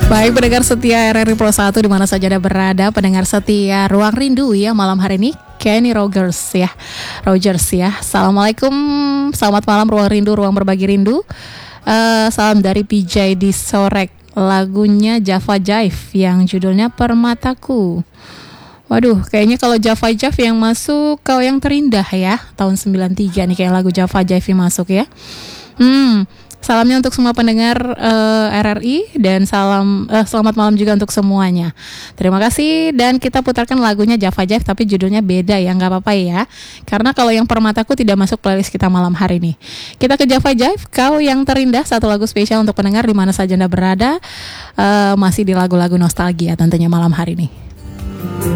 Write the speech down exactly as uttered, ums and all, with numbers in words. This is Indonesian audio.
Baik pendengar setia R R I Pro satu di mana saja Anda berada, pendengar setia Ruang Rindu ya malam hari ini Kenny Rogers ya. Rogers ya. Assalamualaikum. Selamat malam Ruang Rindu, ruang berbagi rindu. Uh, salam dari P J di Sorek. Lagunya Java Jive yang judulnya Permataku. Waduh, kayaknya kalau Java Jive yang masuk Kau Yang Terindah ya. Tahun sembilan tiga nih kayak lagu Java Jive yang masuk ya. Hmm. Salamnya untuk semua pendengar uh, R R I dan salam uh, selamat malam juga untuk semuanya. Terima kasih dan kita putarkan lagunya Java Jive tapi judulnya beda ya, nggak apa-apa ya. Karena kalau yang Permataku tidak masuk playlist kita malam hari ini. Kita ke Java Jive, Kau Yang Terindah, satu lagu spesial untuk pendengar di mana saja Anda berada. Uh, masih di lagu-lagu nostalgia tentunya malam hari ini.